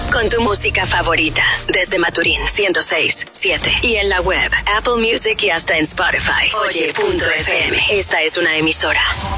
con tu música favorita. Desde Maturín 106.7 y en la web, Apple Music y hasta en Spotify. Oye.fm. Esta es una emisora